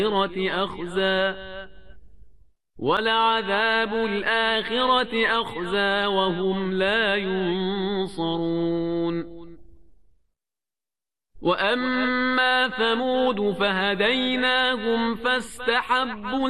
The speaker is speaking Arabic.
أخزى ولعذاب الآخرة أخزى وهم لا ينصرون وأما ثمود فهديناهم فاستحبوا